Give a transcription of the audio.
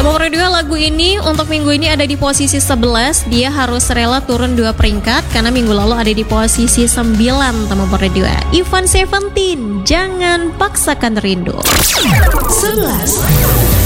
Nomor 2, lagu ini untuk minggu ini ada di posisi 11. Dia harus rela turun 2 peringkat karena minggu lalu ada di posisi 9. Nomor 2, Ivan Seventeen, Jangan Paksakan Rindu. 11.